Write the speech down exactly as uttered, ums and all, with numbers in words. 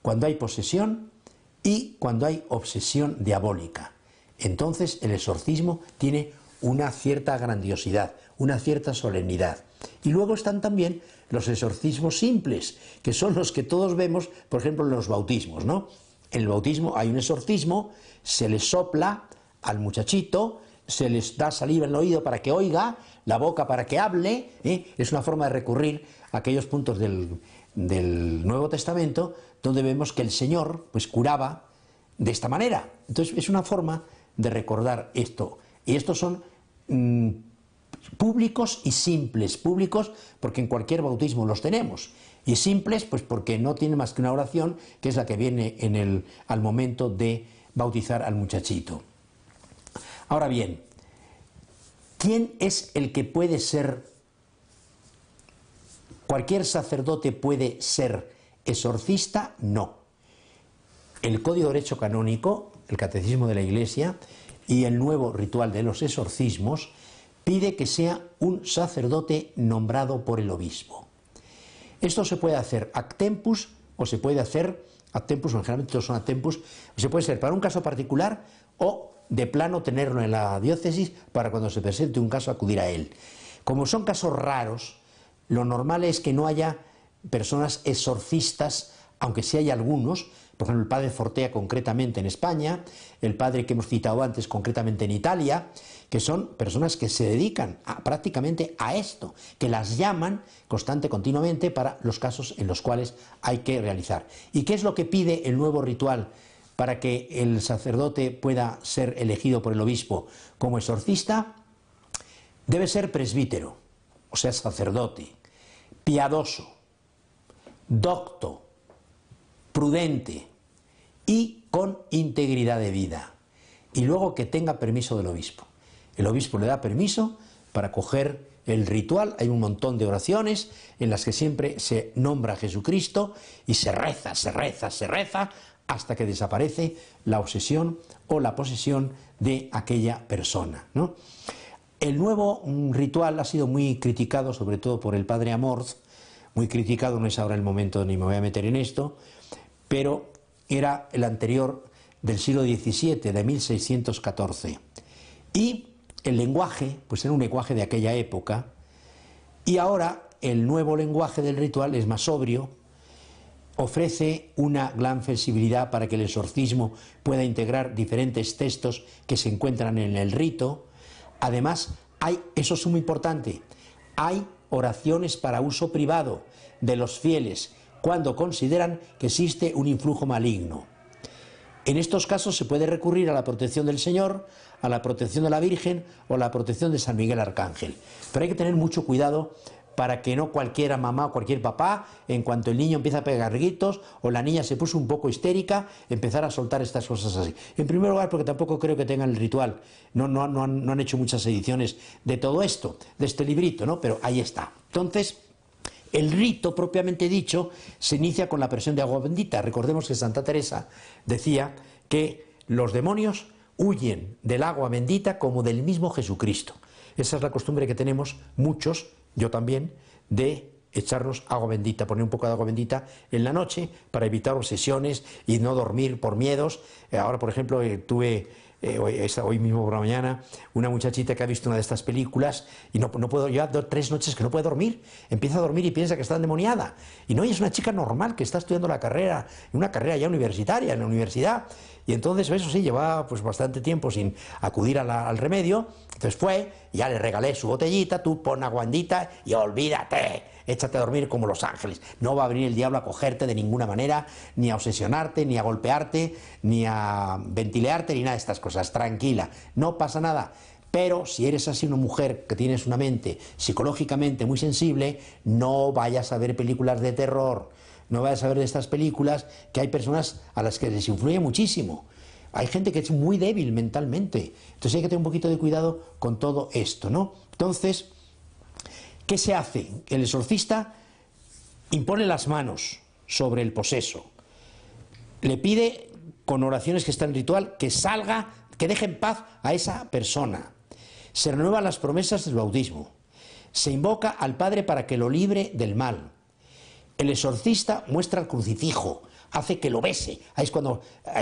cuando hay posesión y cuando hay obsesión diabólica. Entonces el exorcismo tiene una cierta grandiosidad, una cierta solemnidad. Y luego están también los exorcismos simples, que son los que todos vemos, por ejemplo, en los bautismos, ¿no? En el bautismo hay un exorcismo, se le sopla al muchachito, se les da saliva en el oído para que oiga, la boca para que hable, ¿eh? Es una forma de recurrir a aquellos puntos del, del Nuevo Testamento donde vemos que el Señor pues curaba de esta manera. Entonces es una forma de recordar esto. Y estos son mmm, públicos y simples. Públicos porque en cualquier bautismo los tenemos. Y simples pues porque no tiene más que una oración, que es la que viene en el, al momento de bautizar al muchachito. Ahora bien, ¿quién es el que puede ser, cualquier sacerdote puede ser exorcista? No. El Código de Derecho Canónico, el Catecismo de la Iglesia y el nuevo ritual de los exorcismos pide que sea un sacerdote nombrado por el obispo. Esto se puede hacer ad tempus o se puede hacer, ad tempus, o generalmente todos son ad tempus, se puede ser para un caso particular o de plano tenerlo en la diócesis para cuando se presente un caso acudir a él. Como son casos raros, lo normal es que no haya personas exorcistas, aunque sí hay algunos, por ejemplo el padre Fortea concretamente en España, el padre que hemos citado antes concretamente en Italia, que son personas que se dedican a, prácticamente a esto, que las llaman constante, continuamente para los casos en los cuales hay que realizar. ¿Y qué es lo que pide el nuevo ritual para que el sacerdote pueda ser elegido por el obispo como exorcista? Debe ser presbítero, o sea, sacerdote, piadoso, docto, prudente y con integridad de vida. Y luego que tenga permiso del obispo. El obispo le da permiso para coger el ritual. Hay un montón de oraciones en las que siempre se nombra a Jesucristo y se reza, se reza, se reza hasta que desaparece la obsesión o la posesión de aquella persona, ¿no? El nuevo ritual ha sido muy criticado, sobre todo por el padre Amorth, muy criticado, no es ahora el momento ni me voy a meter en esto, pero era el anterior del siglo diecisiete, de mil seiscientos catorce. Y el lenguaje, pues era un lenguaje de aquella época, y ahora el nuevo lenguaje del ritual es más sobrio, ofrece una gran flexibilidad para que el exorcismo pueda integrar diferentes textos que se encuentran en el rito. Además, hay, eso es muy importante, hay oraciones para uso privado de los fieles cuando consideran que existe un influjo maligno. En estos casos se puede recurrir a la protección del Señor, a la protección de la Virgen o a la protección de San Miguel Arcángel. Pero hay que tener mucho cuidado para que no cualquiera mamá o cualquier papá, en cuanto el niño empieza a pegar gritos o la niña se puso un poco histérica, empezar a soltar estas cosas así. En primer lugar, porque tampoco creo que tengan el ritual, no, no, no, han, no han hecho muchas ediciones de todo esto, de este librito, ¿no? Pero ahí está. Entonces, el rito propiamente dicho se inicia con la presión de agua bendita. Recordemos que Santa Teresa decía que los demonios huyen del agua bendita como del mismo Jesucristo. Esa es la costumbre que tenemos muchos, yo también, de echarnos agua bendita, poner un poco de agua bendita en la noche para evitar obsesiones y no dormir por miedos. Ahora, por ejemplo, eh, tuve eh, hoy, esta, hoy mismo por la mañana una muchachita que ha visto una de estas películas y no, no puedo, ya dos, tres noches que no puede dormir, empieza a dormir y piensa que está endemoniada. Y no, y es una chica normal que está estudiando la carrera, una carrera ya universitaria, en la universidad. Y entonces, eso sí, llevaba pues bastante tiempo sin acudir a la, al remedio. Entonces fue, y ya le regalé su botellita, tú pon agua bendita y olvídate, échate a dormir como los ángeles. No va a venir el diablo a cogerte de ninguna manera, ni a obsesionarte, ni a golpearte, ni a ventilearte, ni nada de estas cosas. Tranquila, no pasa nada. Pero si eres así una mujer que tienes una mente psicológicamente muy sensible, no vayas a ver películas de terror. No vayas a ver de estas películas que hay personas a las que les influye muchísimo. Hay gente que es muy débil mentalmente. Entonces hay que tener un poquito de cuidado con todo esto, ¿no? Entonces, ¿qué se hace? El exorcista impone las manos sobre el poseso. Le pide, con oraciones que están en ritual, que salga, que deje en paz a esa persona. Se renuevan las promesas del bautismo. Se invoca al Padre para que lo libre del mal. El exorcista muestra el crucifijo, hace que lo bese. Ahí es cuando